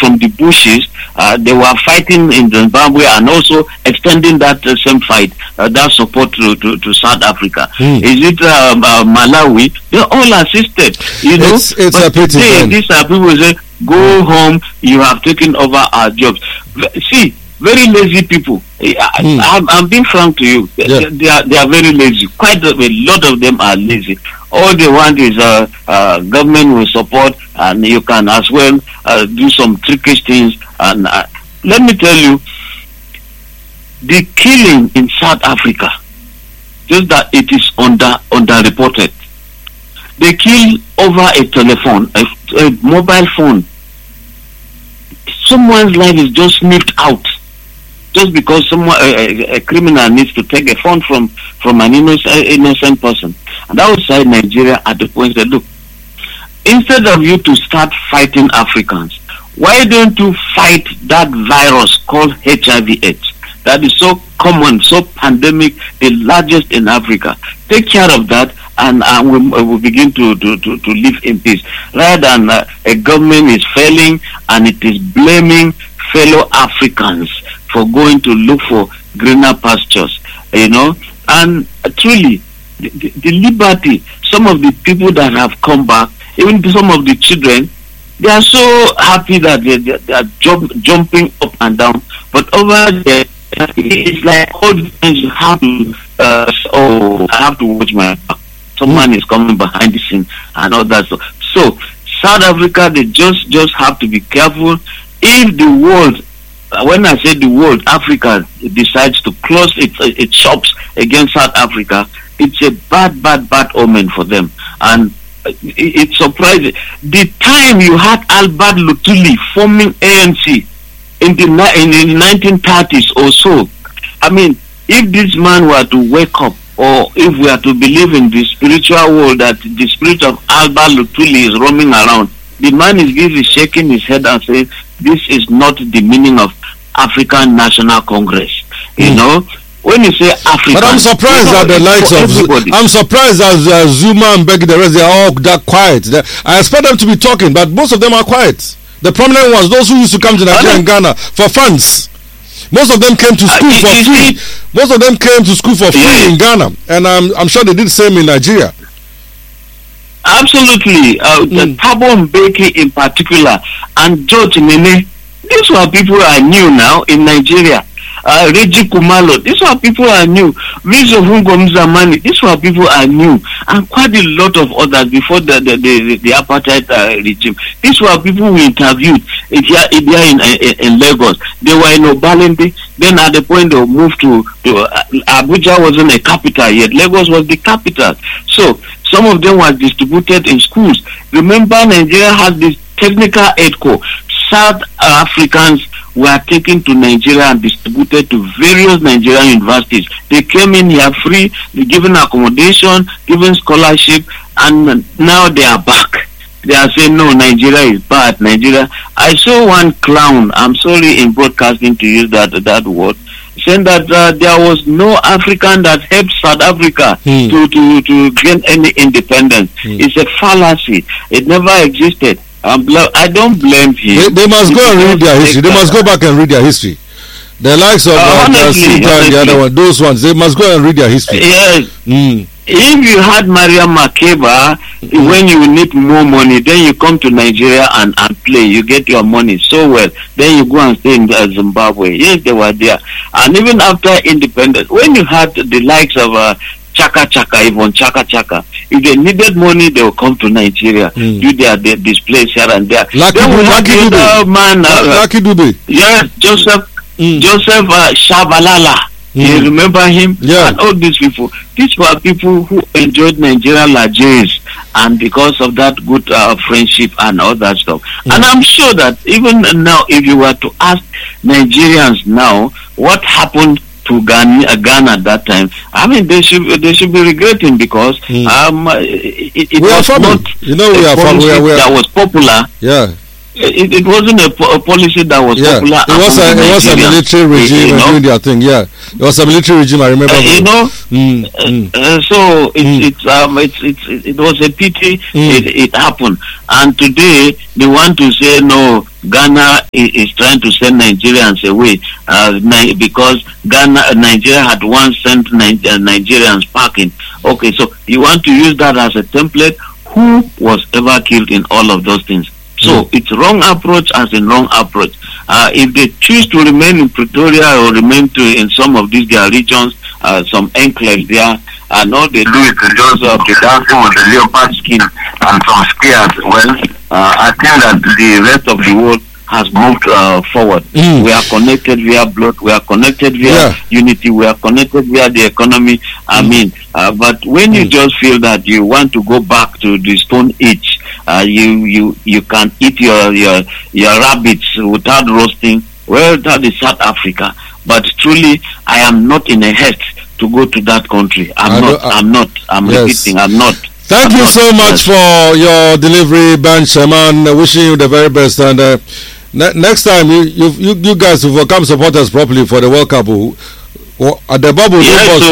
from the bushes. They were fighting in Zimbabwe and also extending that same fight, that support to South Africa. Is it Malawi? They all assisted. You know, it's a pity. These are people who say, "Go home. You have taken over our jobs." See, very lazy people. I'm being frank to you. Yeah. They are very lazy. Quite a lot of them are lazy. All they want is government will support, and you can as well do some trickish things. And let me tell you, the killing in South Africa, just that it is underreported. They kill over a telephone, a mobile phone. Someone's life is just snipped out, just because a criminal needs to take a phone from an innocent person. And outside Nigeria, at the point that, look, instead of you to start fighting Africans, why don't you fight that virus called HIV/AIDS that is so common, so pandemic, the largest in Africa? Take care of that, and we'll begin to live in peace, rather than a government is failing and it is blaming fellow Africans for going to look for greener pastures, you know. And truly, the liberty, some of the people that have come back, even some of the children, they are so happy that they are jumping up and down. But over there, it's like all the things you have to, I have to watch my back. Someone is coming behind the scene and all that stuff. So South Africa, they just have to be careful. If the world, when I say the world, Africa decides to close its shops against South Africa, it's a bad omen for them. And it's surprising. The time you had Albert Lutuli forming ANC in the 1930s or so, I mean, if this man were to wake up, or if we are to believe in the spiritual world that the spirit of Albert Lutuli is roaming around, the man is shaking his head and saying, this is not the meaning of African National Congress. You know, when you say Africa, but I'm surprised that the likes of I'm surprised that Zuma and Mbeki, the rest, they are all that quiet. I expect them to be talking, but most of them are quiet. The prominent ones, those who used to come to Nigeria and Ghana for funds, most of them came to school for free. Most of them came to school for free in Ghana, and I'm sure they did the same in Nigeria. Absolutely. The Thabo Mbeki in particular, and George Nene, these were people I knew now in Nigeria. Reggie Kumalo, these were people I knew. Vizo Hungo Mzamani, these were people I knew. And quite a lot of others before the apartheid regime. These were people we interviewed here in Lagos. They were in Obalende. Then at the point they moved to Abuja wasn't a capital yet. Lagos was the capital. So some of them were distributed in schools. Remember, Nigeria has this technical aid corps. South Africans were taken to Nigeria and distributed to various Nigerian universities. They came in here free, given accommodation, given scholarship, and now they are back. They are saying, no, Nigeria is bad. Nigeria. I saw one clown, I'm sorry in broadcasting to use that word, saying that there was no African that helped South Africa to gain any independence. It's a fallacy. It never existed. I don't blame him. They must go and read their history. They must go back and read their history. The likes of honestly, and the other one, those ones, they must go and read their history. Yes. If you had Maria Makeba, when you need more money, then you come to Nigeria and play. You get your money so well. Then you go and stay in Zimbabwe. Yes, they were there. And even after independence, when you had the likes of Chaka Chaka, even Chaka Chaka, if they needed money, they will come to Nigeria, do their displays here and there. Lucky Dube. Yes, Joseph Shabalala. You remember him? Yeah. And all these people. These were people who enjoyed Nigerian luxuries, and because of that good friendship and all that stuff. And I'm sure that even now, if you were to ask Nigerians now what happened to Ghana at that time, I mean, they should be regretting, because it was not, you know, we are that was popular. Yeah. It wasn't a policy that was popular. It was a military regime doing their thing. Yeah, it was a military regime. I remember. So it was a pity it happened. And today they want to say no. Ghana is trying to send Nigerians away because Nigeria had once sent Nigerians packing. Okay, so you want to use that as a template? Who was ever killed in all of those things? So it's wrong approach as in wrong approach. If they choose to remain in Pretoria or remain in some of these their regions, some enclaves there, and all they do is just be dancing with the leopard skin and some spears. Well, I think that the rest of the world has moved forward. We are connected via blood. We are connected via unity. We are connected via the economy. I mean, but when you just feel that you want to go back to the Stone Age, you can eat your rabbits without roasting. Well, that is South Africa. But truly, I am not in a haste to go to that country. I'm repeating, I'm not. Thank you so much for your delivery, Ben Sherman. Wishing you the very best. And next time, you guys will come support us properly for the World Cup. At the bubble,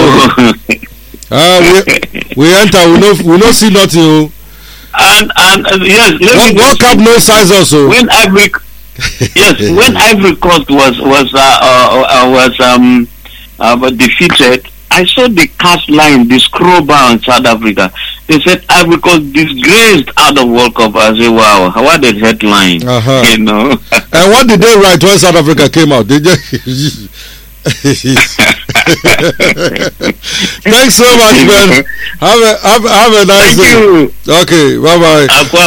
we enter. We no see nothing. And yes, World Cup no size also. When Ivory Coast was defeated, I saw the cast line, the scroll bar in South Africa. They said Ivory Coast disgraced out of World Cup. I said, wow, what a headline, you know. And what did they write when South Africa came out? They just Thanks so much, man. Have a nice day. You. Okay, bye.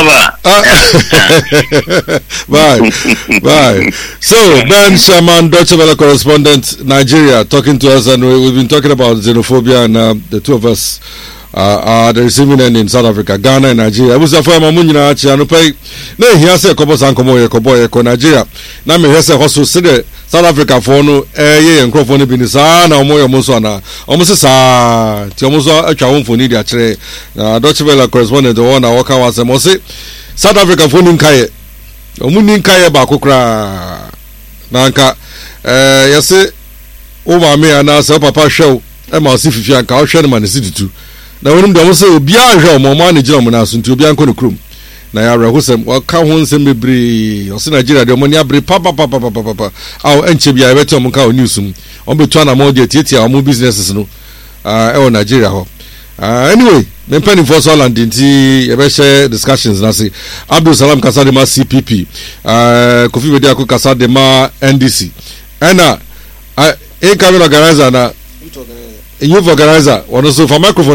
Bye. So, Ben Sherman, Deutsche Welle correspondent, Nigeria, talking to us, and we've been talking about xenophobia, and the two of us are the receiving end in South Africa, Ghana, and Nigeria. I was a former Munina Chianupai. No, he has a couple of Sankomo, Nigeria. Now, me has a hostel South Africa for no and Crawford Binisa, and Omoyo Musona. Almost a Tiomuso, a Chawon for Nidia Tre, Deutsche Welle correspondent, the one I walk out and Mose. South Africa for Ninkaye. Omuninkaye Bakukra Nanka. Yes, over me and us, Papa show. Emma Sifi, I'll share them on the city too. Now, when they say, Bianca, my manager, to Bianco the crew. Nayara Husem, or Cowhon Sembri, or Nigeria, the Monia Bri, Papa, our Enchibia, Beto Muka Newsum, on Betwana Modia Titia, or more businesses, no, Nigeria. Anyway, then penny for Sol and Dinti, Ebeshe discussions, Nasi, Abdul Salam Kasadema CPP, Kofi Mediaku Kasadema NDC. Anna, I ain't coming organizer. Youth organizer, one also for microphone,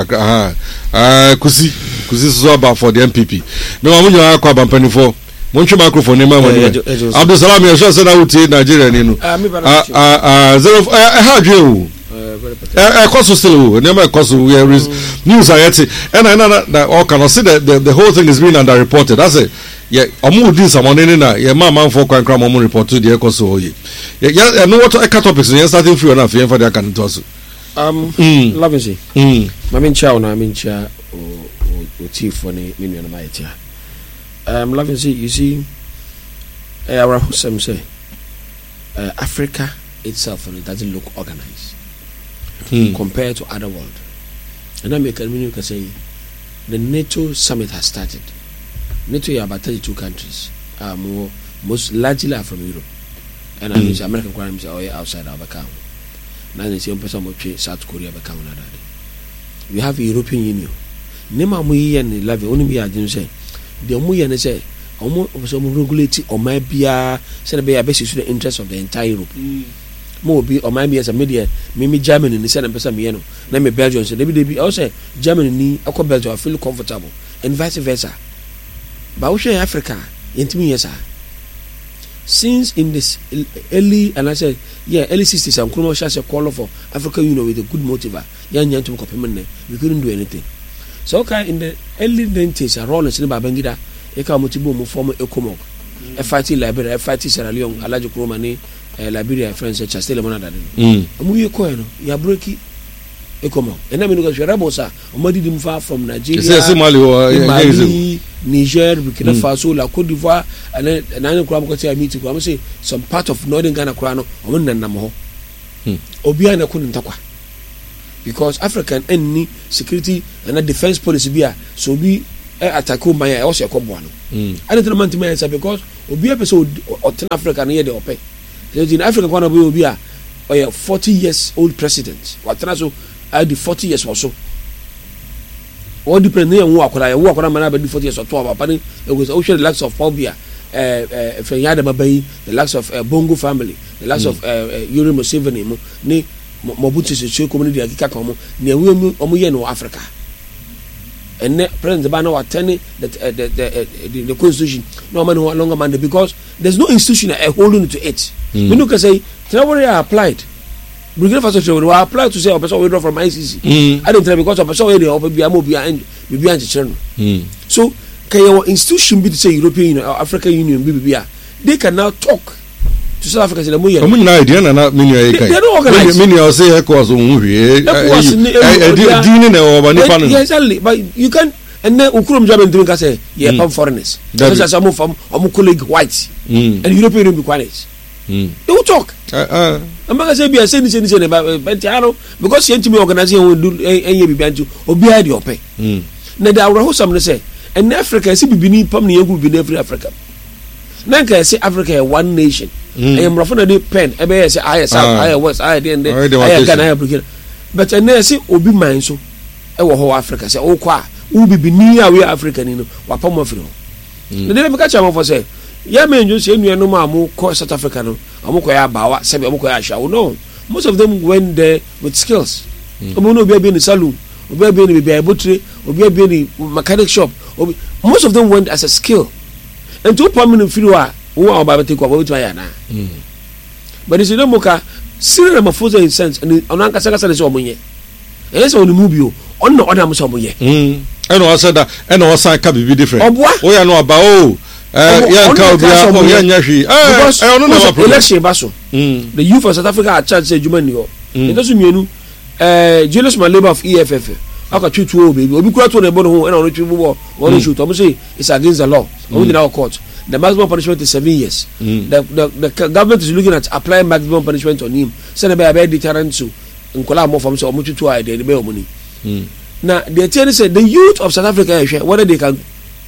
Kusi so about for the MPP. No, I'm going to have a penny for Moncho microphone. Abdul Salam, you just said I would say Nigeria. How do you? Cost still, never cost news. I and I know that all can see that the whole thing is being underreported. That's it. Yeah, I'm moving this someone in yeah, my man for Kwan Kram report to the Ecoso. Yeah, I know what I cut topics and starting few enough for the can toss. Loving see. Mamin Chow, I mean, chair or chief for the million of my chair. Loving see, you see, our Husam say, Africa itself it doesn't look organized compared to other world. And I make a meaning to say the NATO summit has started. NATO are about 32 countries, most largely are from Europe. And I mean, American crimes are outside our account. Now they say South Korea account. We have the European Union. Nema Muyi and Lave only be I didn't say. The Muyi and say, almost regulate or might be a basis to the interest of the entire Europe. More be or might be as a media, maybe Germany in the 7% Miano, maybe Belgium, so maybe they be also Germany, Aqua Belgium, feel comfortable, and vice versa. But we share Africa, into me, yes, sir. Since in this early, and I said, early 60s, and Kumo Shas a call for African Union with a good motive, young to compliment, we couldn't do anything. So, in the early 90s, a roll and cinema Bangida, Eka Motibo, former Ekomok, FIT Liberia, FIT Sierra Leone, Alajo Kromani, Liberia, French, Chastela Monada. And we are coin, you are breaking ekomo ena me no go rebels a omadi dim far from Nigeria Mali, Niger, Burkina Faso, La Côte d'Ivoire, and then Kram Kotia meeting. I'm say some part of northern Ghana Krano, or Nanamo. Obiana couldn't talk because African any security and a defense policy be so be attack my also a cobuano. I don't know to answer because Obia episode or 10 African year they will pay. In Africa, one of will be a 40 years old president. What also I did 40 years or so. All depending on what I walk around my 40 years or 12. But it was also the likes of Pobia, Fenyada Babai, the likes of Bongo family, the likes of Yuri Museveni, ne Mobutu Sese community Akika Komo, near Omuye no Africa. And President Bano attending the constitution, no man who are longer man because there's no institution holding to it. We look and say, Traore applied. Burkina Faso will apply to say a person withdraw from ICC. I don't tell because a person will be a mobile and be behind the channel. So, can your institution be to say European Union or African Union BBBA? They can now talk to South Africa. They don't organize. Exactly, but you can. And then Ukurum Jaban doing say, yeah, foreigners. Because as I move from colleague whites and European Union be quiet. They will talk. I'm not saying be a saying about Bentiano because the intimate organization will do any Bibantu or be at your pay. Now, there are some say, and Africa, see, be Pamni will be every Africa. Nanka say Africa, one nation. I am Rafana de Pen, say I was, I didn't, I can, but I never say, Obi mine so, I will whole Africa, say, oh, qua, who be near we African in Wapamofino. The name catch them for say. Yeah, man, you say you no more South Africa. No, Amokoya Bawa, Sabi Amokoya Shaw. No, most of them went there with skills. Omono be in the saloon, or be in the butchery, or be in the mechanic shop. Most of them went as a skill. And two permanent figure who are about to take over to Ayana. But it's no moka, Cyril Ramaphosa in sense, and Ananka Saka is Omoye. And that's on the movie, on the other Musamoye. I know I said that, and also I can be different. Oh, I know about. Election baso. The youth of South Africa are charged say Jumani. It doesn't mean Julius Malema of EFF. I can treat you baby. We could to the bottom and on the one shoot. I'm say it's against the law. Only in our court. The maximum punishment is 7 years. The government is looking at applying maximum punishment on him. Send a bad deterrent to Nkola more from so much to I the bail money. Now the attorney said the youth of South Africa whether they can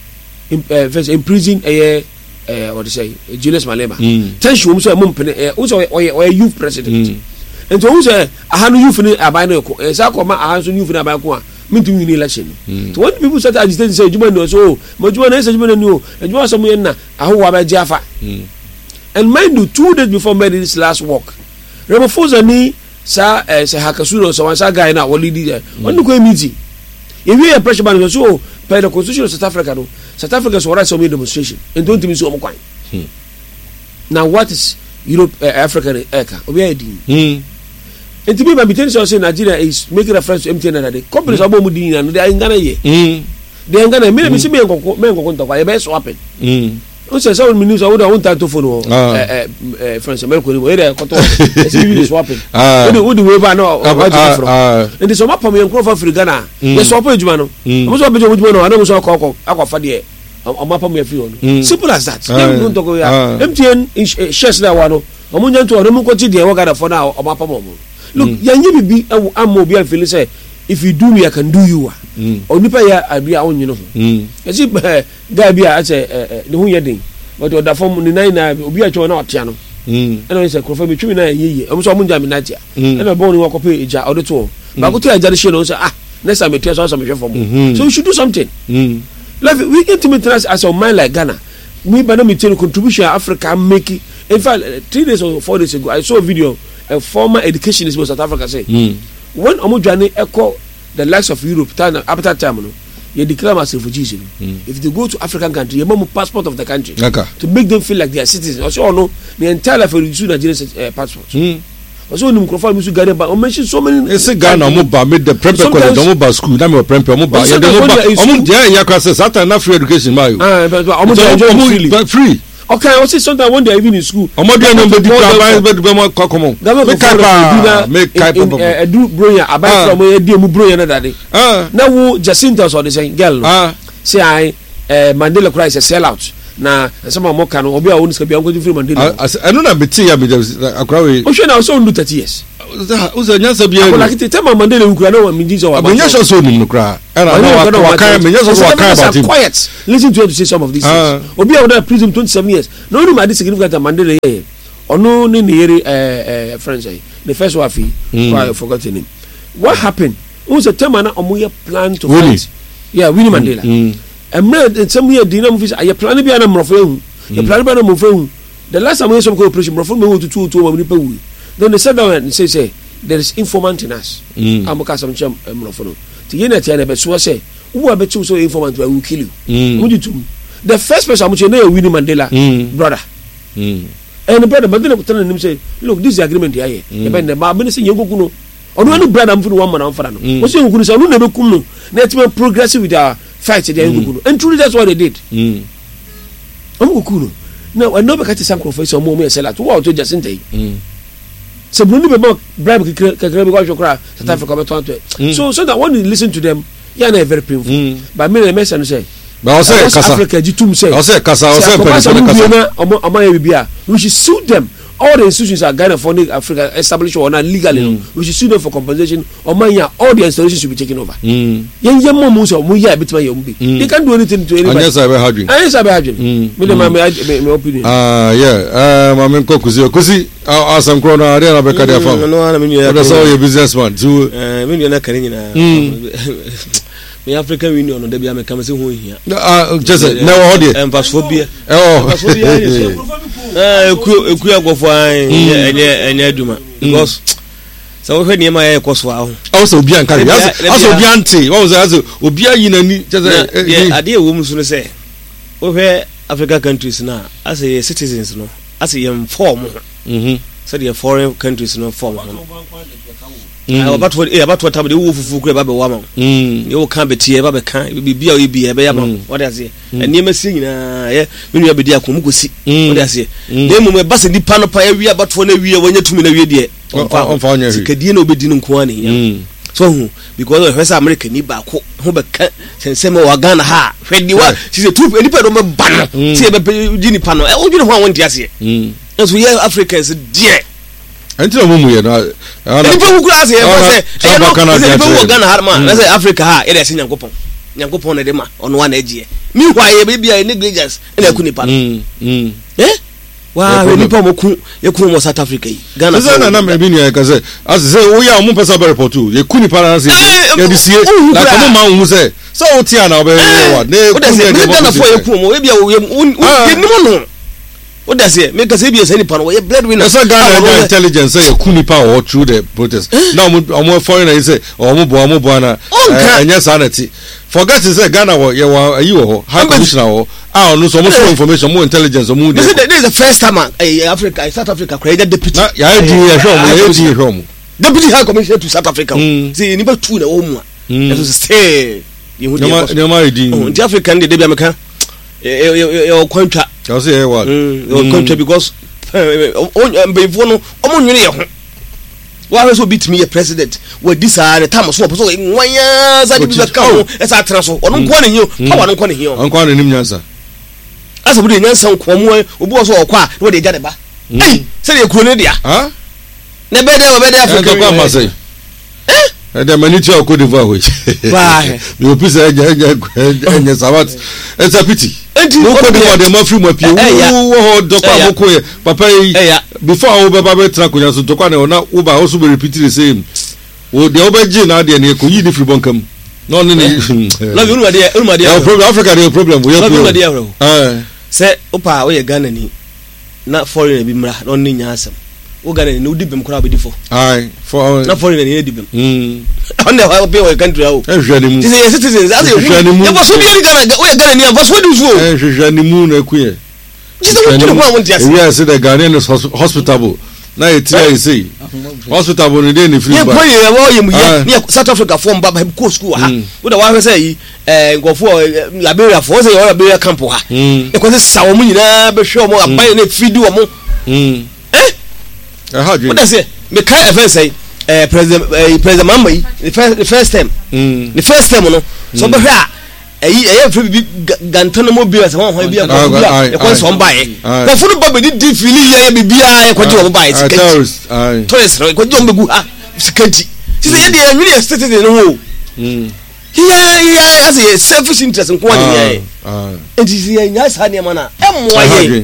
imprison what to say Julius Malema. Tension also a youth president. And so say I have youth in abano Sakoma I have youth in abako mean to win election. So when people start agitating say Jumano so Majuma is Jumano and you are somewhere now I hope about Jaffa. And mind you 2 days before made this last walk. Ramaphosa ni sa say Hakasuno so one guy now what lead there. On the meeting. If you are pressure man so per the constitution of South Africa no South Africa's right to demonstration and don't mean so much. Now what is Europe African Eka? Obi edi. And to be my between say Nigeria is making reference to MTN and the companies about Mudini and they are in Ghana ye. They are in Ghana. Me see me go talk. I best happen. O say some ministers I want to phone France America we dey koto. See swapping. We do waiver no. And the some pam yam crop for Ghana. They swap ejuma no. Mo so be ejuma no, I no so call akwafa de. O mapa me fi on. Simple as that. Dem don't talk ya. MTN shares that one no. O mo nyanto o mo kwoti de work for now o mapa mo. Look, yanyi bibi am obi an feel say if you do me I can do you. Onipa ya abia on you know. You see guy bia I say the hu yedin. But the form ni nine na obi a cho na otia no. And I say crofo me twimi na yeye. Am so munja me na tia. And I born work pay eja o de to. Ba go to eja de she no say next time me tia so me hwe form. So you should do something. Like we get to meet as a mind like Ghana. Me by no me tell contribution Africa make. In fact 3 days or 4 days ago I saw a video a former educationist in South Africa say when Omujane echo the likes of Europe after that time no you declare as refugees if they go to African country you must passport of the country to make them feel like they are citizens also no the entire life of the Nigerian passport also no microphone musu Ghana but mention so many Ghana omuba made the prep college omuba school na me prep omuba ya omuba ya class satan na free education ma you but omuba enjoy free Okay, I was sometimes when they even in school. Omodia no be di come. Make do broya about from e di mu broya na dade. Na wo Jacinta so the saying girl. Say I Mandela cry is a sell out. Na some more can obi a won ska bia nko free Mandela. I know na beti ya be akra we. O hwe na so ndu 30 years. Uza nyansa bia. Ko like te ma Mandela nkura na mi dinzo wa. Abanya so no nkura. Era na wa kan me nyansa wa kan about him. Quiet. Listen to him to say some of these things. Obi a won prison 27 years. No no ma the significant Mandela here. Ono ni yeri friends say. The first one I forgot the name. What happened? Who's a time na omo plan to fight. Yeah, Winnie Mandela. And some year dinner movies I plan to be an amrofo. The plan by the the last time we some cooperation mrofo me to 2 people. Then they sat down and say there is informant in us. Amoka some cham mrofo. To yena tia na be so say who be so informant will kill you. Would you do? The first person I'm saying Winnie Mandela brother. And the brother Mandela tell him say look this is the agreement here. The bend ma be say yengo kuno. Ono any brother am for one man am for no. Wo say kuno say no na be kum no. Na it progressive with our fight the yengo kuno. And truly that's what they did. Am kuno. Now I know be catch some for some more sell out. What to just say. So Bruno be bribe kakra be go kra South Africa be to. So that when you listen to them, yeah na very painful. But me message no say but I say kasa Africa jitum say I say kasa we should sue them. All the institutions are Ghana for Africa established or not legally. We should sue them for compensation. All the installations should be taken over. They can't do anything to anybody. Yes, I have my opinion. Yeah. Mama Kuzi, some corner, I don't know about that's all your businessman. The African Union on the Biame come say who here. Just never hold it. And pasphobia. Go for Duma. Because so when you my cost wow. Also Bianca. Also Bianti. What was that? Obia Yinani. Just a dear woman soon say. Over Africa countries now, as a citizens, no, as a form. So the foreign countries no form. About what time the wolf grab a woman. You can't be tea, Baba can't be a baby. What I say, and you may sing, when you be dear Kumusi. What I say, then we bust in the panoply area, but for a year when you're 2 minutes on Cadino be didn't quani. So, because of West American, you back home, and Samuel Wagana ha, when you are, she's a troop, and you put on a banner, see a Ginny Pano, I don't know what just here. As we are Africans, dear. Until Mumu, people glass here, I say Africa, it is in Yankopon edema on one edge. Meanwhile, maybe I negligence and I couldn't pan. Eh? Wow, when you come South Africa, Ghana, because as say, we are Mumpasa report too. You couldn't pass it. You see, like a man who say, so Tiana, what does it make us ABS any pan away? Blood winner. Ghana intelligence say Kunipa or through the protest. Now, more foreigner say, or Mubuana, and yes, sanity. Forget to say Ghana, you high commissioner, I don't know so much more information, more intelligence, or more. This is the first time Africa, South Africa created deputy. Deputy High Commissioner to South Africa. See, you two the home. Say, you would the African, the American. Your contract. I'll say what? Your contract because why also beat me a president where this are the time of swap so 1 year as I transfer on one you power on one here on one in Nyansa as a good Nyansa was all qua where they got about say you're Kunedia never there say the manager of Cote d'Ivoire which you please it's a pity. No Cote d'Ivoire the mafia mo pie wo dokwa moko papa before Oba Trakunya so dokwa na Oba also be repeat the same wo the Oba na dey na ko yi di free bonkam no problem Africa the problem we have say opa we Ghana ni na foreign bi mra no ni nya asem wo Ghana ni udi bem kura be difo for na foreign ni di bem on the be we country o ehwanimu this citizens as you was so be Ghana we Ghana ni was so do so ehwanimu na ku ye Jesus what you want yes the Ghanaian is hospitable now it say hospital bo ni dey ni free ba ye wo ye mu ye ni South Africa form ba go school ha wo da wa hwese yi ngofo Liberia for say your Liberia camp ha e ko se sawo mu nyina be hwe mo aban na fidi wo mo how do you what say me kai offense say president Mama the first time no so be hwa eyi free bi gantano mo bi ase ho bi e ko so mbae ko funu ba be di fili ye bibia e ko je wo mbae sikati tourist ko je wo begu ha sikati si say ye dey really citizen no ho as a selfish interest nko wani ye enti si ye nya sa ne mana emwa ye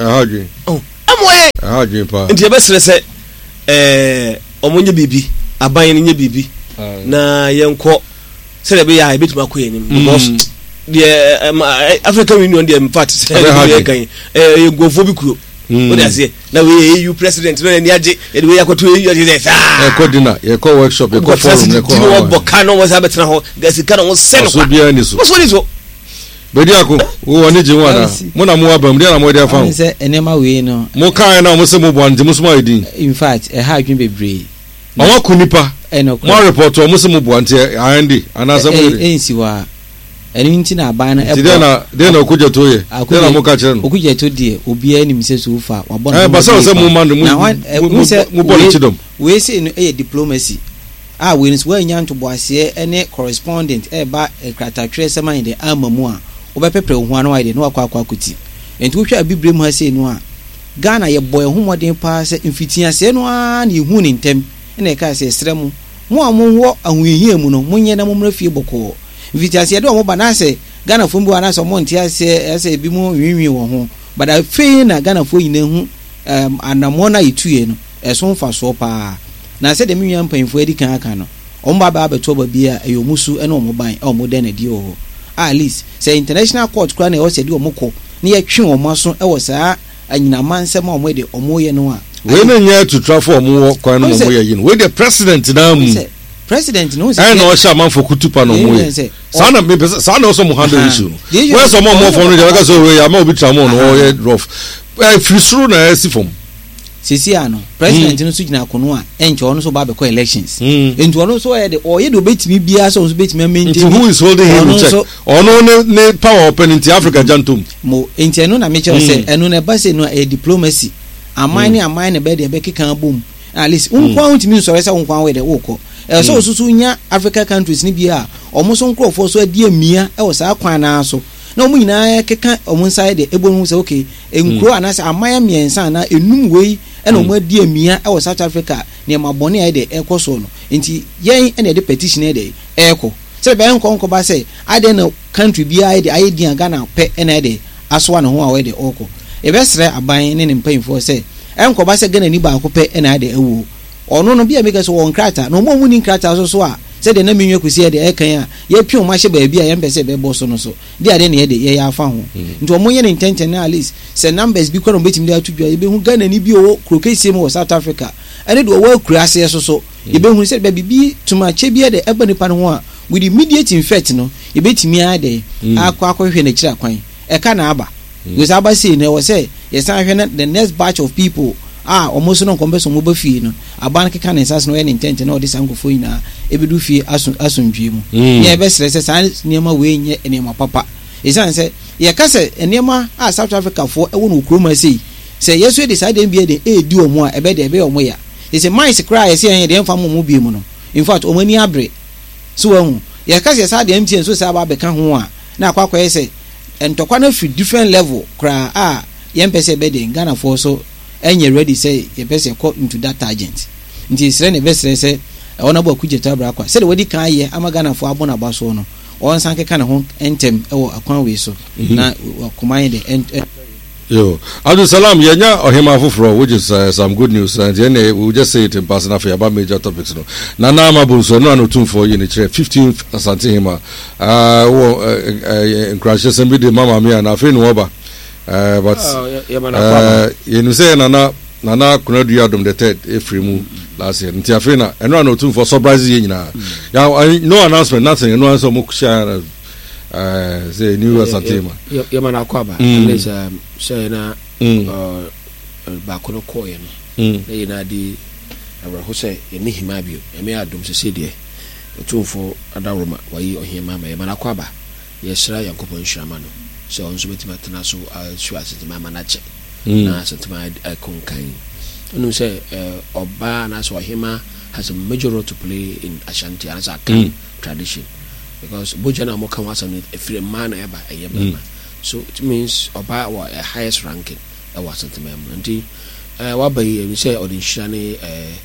pa enti e be sere omonye bibi aban nye bibi na yenko sere be ya betuma ko yenim because the African Union the in fact say kan gofo bi kuro o da say na we EU president no ni age e we yakoto EU dey say ko dina ye ko workshop ye ko forum ye ko wo boka no wo sa betena ho gasi kana wo se no so bia ni so so ni so bedi ako wo woni je wana mo na mo abam dia na mo dia fa say enema we no mo kan na mo se mo bo ante mo so ma edin in fact ha adwin bebre awon kunipa mo report o mo se mo bo ante ande anasa mo ensi wa eni nti na aban na de na okuja to ye de na mo ka kire no okuja to de obi ani mi se so fa wa bon ba se mo man mo bo chidom we say no diplomacy we nso wa nya nto bo ase ene correspondent ba krata twa sema in the amamu a obepepre ho anu wa de no akwa akuti enti wo hwa bibrem ha sei no a Ghana ye boy ho modern pa se mfitia se no a na ehu ni ntem ene e ka se sremu mo amonwo ahohia mu no munye na momra fie boko mfitia se de o mo bana se Ghana fo mbu ana so mo ntia se bi mu nwinwi wo ho bada fe na Ghana fo yina hu anamo na itue no eso mfa so pa na se de menwa mpanfo adi kan aka no o mba ba beto ba bia eyomusu ene o mo ban o mo den adi o at least say international court kra na o se di o mo ko na ye twe o maso e wo saa anyina mansem o mo de o mo ye no a we na nya to travel mo kwan no mo ye yin we the president na mu president no say no sha man for kutupa no mo ye sana me sana no so mo handle issue we so mo for no dey so we ya ma obi tra mo no ye rough fisuru na si form sisi ano president no so gina kono a enche ono so ba be ko elections enti ono so ye de obetimi bia so betimi maintain who is holding him check ono ne power open in Africa jantum mo enti eno na me che say eno na ba say no diplomacy amani be de be keka bom at least unkwa untimi so say unkwa we de woko so susu nya Africa countries ni bia omo so nkrofo so adi amia e wo sa kwan na so na omo nyina keka omo nside de ebonu say okay enkro anase amaya miensa na enum wei ena omo adi amia e wo South Africa ne mabone ai de ekoso no enti yen ena de petition e de eko se be enko ba say ade na country bia ai de ai di Ghana pe ena de aso na ho a we de oko e be sere aban ne mpanyfo say enko ba say Ghana ni ba ko pe ena de ewu ono no bia make so won krata no mo mu ni krata so a se de na menwe kusi de e kan a ye pie o ma hye ba bia ye mpese be bo so no so de ade ne ye de ye afa ho nti o mo ye ne intention na at least se numbers bi kwa no betimi de atudwa ye be hu Ghana ni bi o krokesi mu South Africa ene do wa kurase so ye be hu se be bibi tuma che bia de eba nipa no ho a with immediate effect no ye betimi ade akwa hwe na kira kwan e ka na aba we say aba say ne wo say ye san hwe na the next batch of people almost no kombeso mo ba fie no aban keka ne sas no ye intent na odi sankofo ina ebedu fie asundwie mu ye be sere se san niema we nye niema papa esan se ye ka se niema South Africa fo e wonu kroma sei se yeso de side bia de edi omo a ebe de ebe omo ya se mice cry ye se ye de mfa mo bi mu no in fact o mani abre so hu ye ka se side MTN so sa ba be ka ho a na akwakwa ye se entokwa na free different level kra ye mpese be de Ghana fo so enye ready say ye person call into that agent nti sire ne besere say ona bo akujeta bra kwa say de wadi kan ye amagana fo abona baso no on san keka ne ho entem ewo akwan we so na koman de yo Abdul Salam yenya ohima foforo which is some good news and then we just say it in person after about major topics no na na mabunso no anotum for you ni chere 15 asante hima crash sembi de mama mia na fe no oba but you say nana kunadu adom the third Efremu last year nti afena eno anotum for surprise ye nyina ya no announcement nothing no answer mo share say new asantema yamana akwaba unless say na ba kono koye no na di awuraho sɛ yɛne hima bio ɛmɛ adom sɛ sɛdeɛ ɔtumfo adaroma wayi ɔhema ma yɛma no akɔ aba yɛsra Yankopɔn nhyirama no sɛ ɔno nso bɛtumi atena so asu asetema ama no akyɛ na asetema akonkan ɔnom sɛ ɔbaa anaasɛ ɔhema has a major role to play in Ashanti anaasɛ Akan tradition because bogya no a mɔka ho asɛm no ɛfiri mmaa na ɛba ɛyɛ bɛma so it means ɔbaa wɔ highest ranking ɛwɔ asetema mu nti waba yi ɛnu sɛ ɔde nhyira ne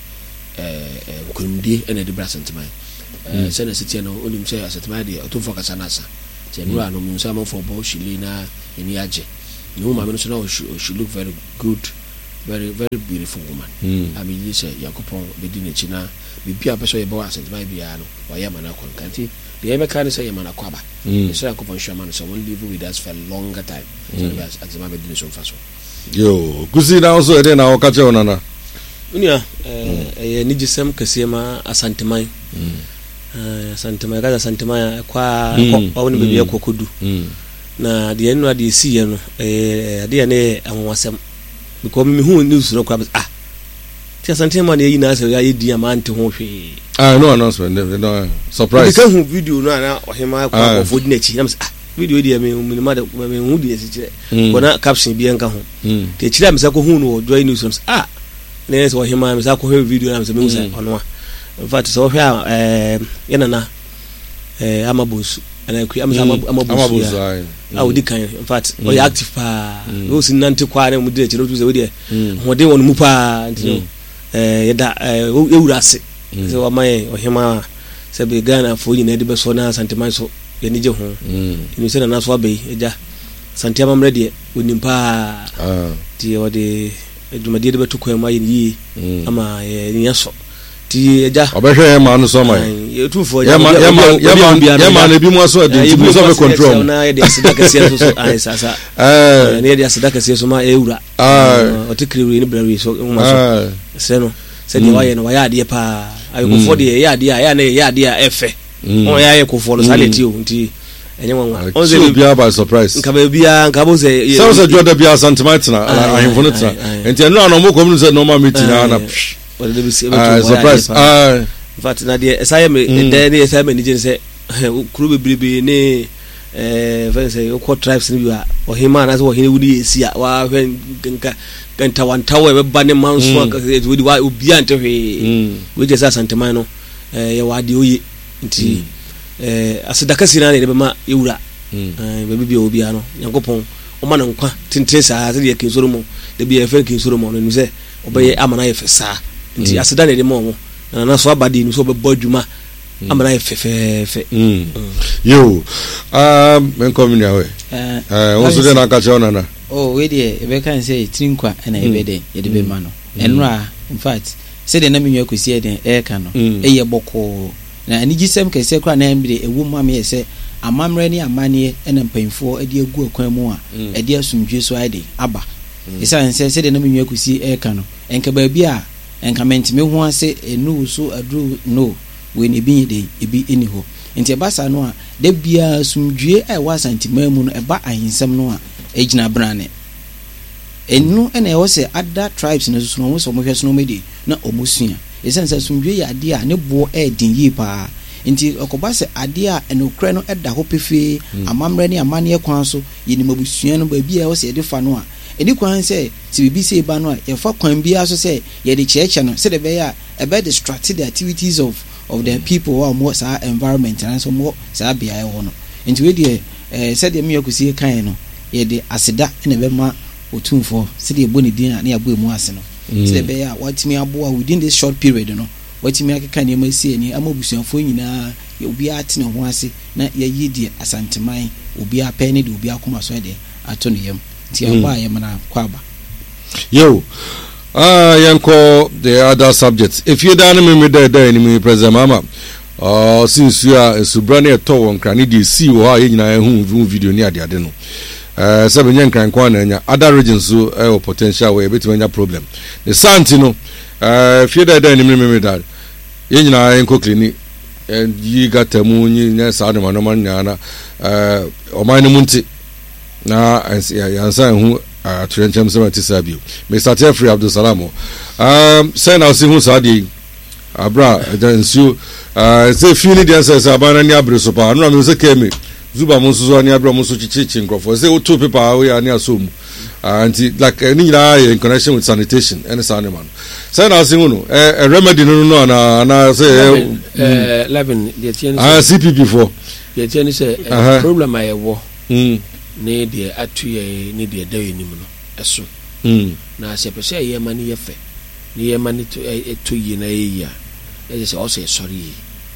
nkonimdie ɛna ɛde bra asetema sɛ na sitia no onim sɛ asetema deɛ ɔtomfo kasa no asa nti ɛnura no mu nsa amafo bɔ hyili na ɛni agye ne wo maame no so na she look very good, very very beautiful woman. I mean this Yankopɔn bedi n'akyi na bibia pɛ sɛ yɛbɔ asetema biara no wɔyɛ ma no akɔ nti deɛ yɛbɛka ne sɛ yɛ ma no akɔ aba ɛsɛ Yankopɔn hyɛ ma no sɛ wɔn live with us for a longer time sɛ asetema bedi ne so mfa so yo kusi na also ɛde na wɔka kyɛ wo nana unia ɛyɛ nigyesɛm kɛseɛ ma asanteman asanteman kaza asanteman kwa ɔwo ne baabi akɔkɔdu na deɛ no adeɛ siiɛ no adeɛ ne anwasɛm because me hu news no kwa ti asanteman ne yi na sɛ yɛ di ama ante ho hwee no announcement no surprise ka hu video no ana ɔhema kwa ɔfo di n'akyi na video dia me ma de me hu di esi kyerɛ kona caption bi enka ho te kyerɛ me sɛ ko hu no joy news na yɛ sɛ ɔhema me sɛ ko hwɛ video na me sɛ me hu sɛ ɔno a in fact so hwɛ yenana amabosu ana ku amsa amabosu awudi kan in fact o yɛ active pa o sin nante kwa na mu di kyerɛ o tu sɛ o de hode won mu pa nti yɛda ewura ase sɛ wa mai ɔhema sɛ be Ghana fo nyina de bɛso na santeman so yɛni gye ho ni sɛ na so abai agya santiama mrɛ deɛ onim pa ti ɔde adwumadie de bɛto kwan ma yɛ yi ama yɛ so ti agya ɔbɛhwɛ yɛ ma no so ma yɛtumfo yɛ ma ne bi mu aso ade ti mu so be control na yɛ de asida kɛseɛ so ai sasa na yɛ de asida kɛseɛ so ma ewura ɔtekiri ni brawi so mu so sɛ no sɛ deɛ wayɛ no wayɛ adeɛ pa ayɛkofo deɛ yɛ adeɛ a yɛ na yɛ adeɛ a ɛfɛ on yɛ kofo no sale ti o nti enye wanwa on se bia by surprise nka ba bia nka bo se so joda bia sentiment na ahemfo no tena enti eno na mo kom no se normal meeting na what the be surprise in fact na de esaye me de ne esaye me nije se kuru bebrebe ne fa se ko tribes ni bia o hima na se o hine wudi esi a wa hwe nka kanta wantawo e ba ne manso aka wudi wa obi ante hwe we je sa sentiment no ye wa de oye nti asidaka sina ne bema ewura bebi bi obi ano Yankopɔn o ma na nkwa tintin saa se de kinsoro mo de bi e fe kinsoro mo no se obeye amana ye fe saa nti asida ne de mo na so abadi ni so be bodwuma amana ye fe yo men come near we wo so de na ka che ona na we de e be kan say trinkwa na e be de ye de be ma no enra in fact se de na menwa kosi e den e ka no e ye boko na ani gisem kese kra na mbire ewu mam ye se amamre ne amane ena mpanfo ade agu akwan mu a ade asumdwe so ade aba isa se de na menwa kosi e ka no enka ba bi a enka mentime ho ase enu so adru no we ne bi de ebi eni ho enti basa no a da bia asumdwe e wa santima mu no e ba ahinsam no a ejina brane enu ena e wo se other tribes no so no so mo hwe so no medi na omusua esense asumdwe ya ade a ne bo e din yi pa nti okoba se ade a enokre no eda ho pefe amamre ne amane kwan so yini mabusua no ba bia wo se de fa no a eni kwan se ti bibi se ba no a ye fa kwan bia so se ye de cheche no se de be ya e be distract the activities of the people who are more sa environment and so more sa bia e ho no nti we de se de me yakusi kan no ye de aseda na be ma otumfo se de ebo ne din na ya bo emu ase no se de be ya watimi abo within this short period no watimi akeka ne ma sie ni amabusuanfo nyina obi atene ho ase na ye yidi asanteman obi apɛ ne de obi akoma so de ato ne yam ti aba ye mana kwaba yo yanko the other subjects if you don't me there ni me president mama since you are subrane eto won kra ne de see wo ha ye nyina hu video ni ade no sebe nyen kan kwa na nya other regions so potential we betima nya problem the santi no if you there ni me that ye nyina enko clinic yi gatamu nyi nya sa de manoma nya na o man no munti na yansa hu atrencham se mate sabio Mr. Tefri Abdul Salam say now see who sadi abra nsu say feeling the answers abana ni abre so pa no me say kemi zuba mo so ani abra mo so chichi nkrofo say o two people we ani aso mu and like any in connection with sanitation any sound man say now see who a remedy no na say 11 the CPP4 the say problem I wo ne de atuye ne de dawe nim no eso na se pese ye mani ye fe ne ye mani to yi na ye ya e say o say sorry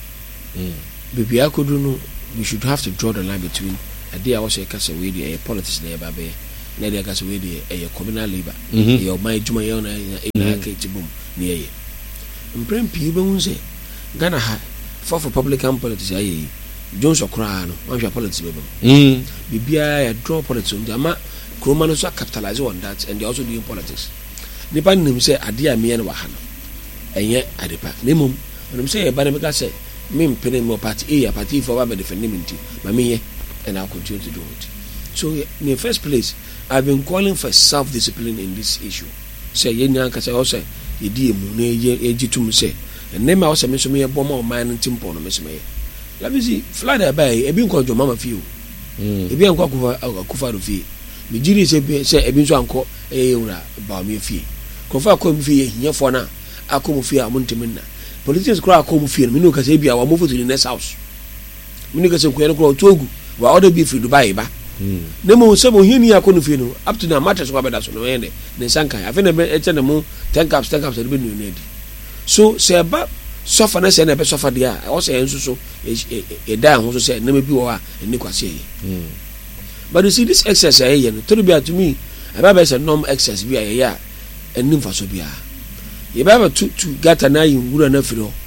bibi akodu no we should have to draw the line between a day I was say kase we dey politics na ba be na dey kase we dey communal labor your my juma ye na ke tibum ne ye mprem pi be hu say Ghana ha for public and politics aye Jones okra no wan hwa politics bebe bibia ya draw politics on ama kroma no so capitalize on that and they also doing politics nipa nim say ade a me na wa ha no enye adepa nemum nim say e ba na me ka say me mpene mo party A party for ba defend me nti ma me ye and I continue to do it. So in the first place I've been calling for self-discipline in this issue. Say yenya ka say o say e di emu na ye gitum say and nema o say me so me bo ma o man ntimpo no me so me. Let me see fly there by e bi nko jo mama fi o e bi nko akufa do fi me jiri say e bi nso anko e wura ba me fi kofa ko me fi hia fo na akomu fi amuntimin na politics kura akomu fi me no ka say bia wa mo to the next house me no ka say ko en ko togu wa order bi fi Dubai ba ne mo se mo hiani akonu fi no up to na matter so abeda so no ende ne sankan afi na e che na mo 10 caps e be no edi so se ba suffer na say na be suffer dia o say enso so e da ho so say na me bi wo a eni kwase yi but you see this excess aye no to be to me about say norm excess bi aye ya eni mfa so bia ye ba to gata na yi wura na firo